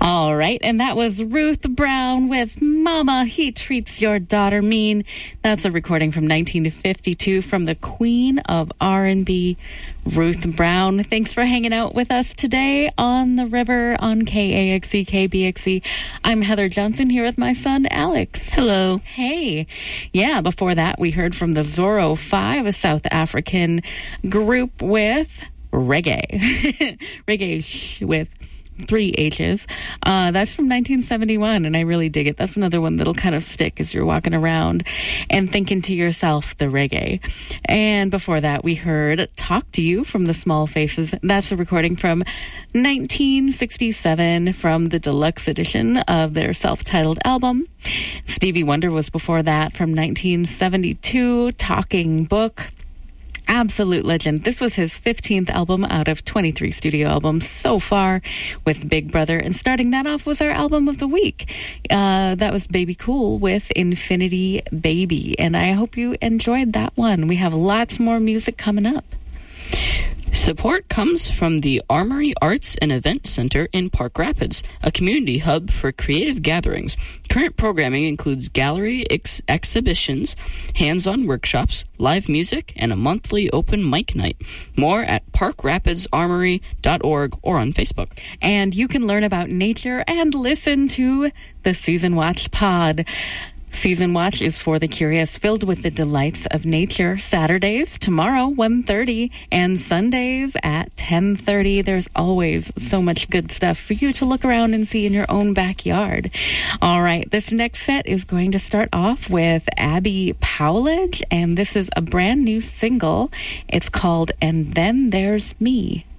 All right, and that was Ruth Brown with Mama, He Treats Your Daughter Mean. That's a recording from 1952 from the Queen of R&B, Ruth Brown. Thanks for hanging out with us today on The River on KAXE, KBXE. I'm Heather Johnson here with my son, Alex. Hello. Hey. Yeah, before that, we heard from the Zorro 5, a South African group with reggae. Reggae with 3 H's. That's from 1971, and I really dig it. That's another one that'll kind of stick as you're walking around and thinking to yourself, the reggae. And before that, we heard Talk to You from the Small Faces. That's a recording from 1967 from the deluxe edition of their self-titled album. Stevie Wonder was before that from 1972, Talking Book. Absolute legend. This was his 15th album out of 23 studio albums so far with Big Brother. And starting that off was our album of the week. That was Baby Cool with Infinity Baby. And I hope you enjoyed that one. We have lots more music coming up. Support comes from the Armory Arts and Event Center in Park Rapids, a community hub for creative gatherings. Current programming includes gallery exhibitions, hands-on workshops, live music, and a monthly open mic night. More at parkrapidsarmory.org or on Facebook. And you can learn about nature and listen to the Season Watch Pod. Season Watch is for the curious, filled with the delights of nature. Saturdays, tomorrow, 1:30, and Sundays at 10:30. There's always so much good stuff for you to look around and see in your own backyard. All right, this next set is going to start off with Abby Powledge, and this is a brand new single. It's called And Then There's Me.